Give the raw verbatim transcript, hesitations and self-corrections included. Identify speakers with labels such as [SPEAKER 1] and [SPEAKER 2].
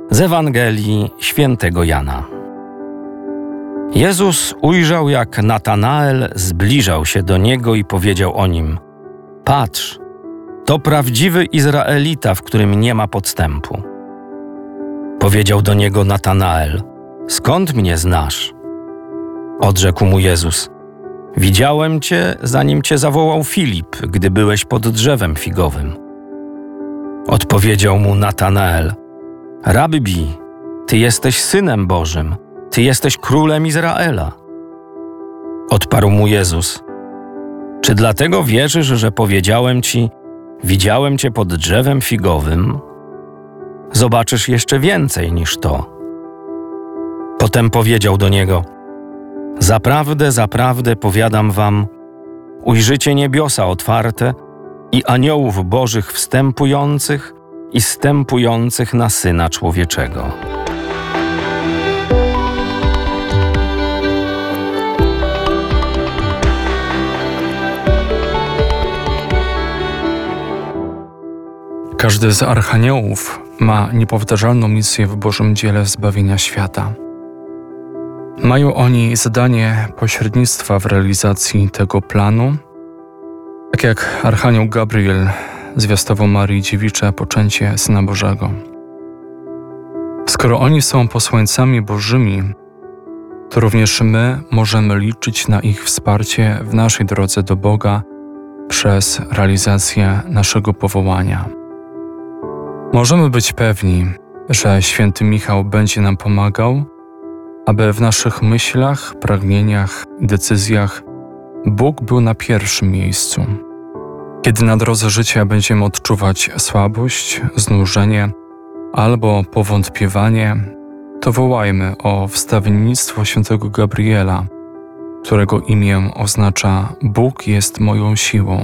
[SPEAKER 1] Z Ewangelii Świętego Jana. Jezus ujrzał, jak Natanael zbliżał się do Niego i powiedział o Nim: Patrz, to prawdziwy Izraelita, w którym nie ma podstępu. Powiedział do Niego Natanael: Skąd mnie znasz? Odrzekł mu Jezus: Widziałem Cię, zanim Cię zawołał Filip, gdy byłeś pod drzewem figowym. Odpowiedział mu Natanael: Rabbi, Ty jesteś Synem Bożym, Ty jesteś Królem Izraela. Odparł mu Jezus: Czy dlatego wierzysz, że powiedziałem Ci: Widziałem Cię pod drzewem figowym? Zobaczysz jeszcze więcej niż to. Potem powiedział do niego: Zaprawdę, zaprawdę powiadam wam, ujrzycie niebiosa otwarte i aniołów bożych wstępujących i zstępujących na Syna Człowieczego.
[SPEAKER 2] Każdy z archaniołów ma niepowtarzalną misję w Bożym dziele zbawienia świata. Mają oni zadanie pośrednictwa w realizacji tego planu, tak jak archanioł Gabriel zwiastował Marii dziewicze poczęcie Syna Bożego. Skoro oni są posłańcami Bożymi, to również my możemy liczyć na ich wsparcie w naszej drodze do Boga przez realizację naszego powołania. Możemy być pewni, że święty Michał będzie nam pomagał, aby w naszych myślach, pragnieniach i decyzjach Bóg był na pierwszym miejscu. Kiedy na drodze życia będziemy odczuwać słabość, znużenie albo powątpiewanie, to wołajmy o wstawiennictwo świętego Gabriela, którego imię oznacza Bóg jest moją siłą.